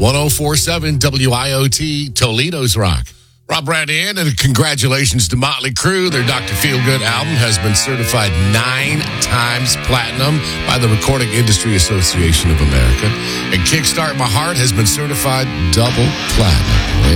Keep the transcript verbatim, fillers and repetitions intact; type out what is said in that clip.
oh four point seven W I O T, Toledo's Rock. Rob Brandon, and congratulations to Motley Crue. Their Doctor Feelgood album has been certified nine times platinum by the Recording Industry Association of America. And Kickstart My Heart has been certified double platinum.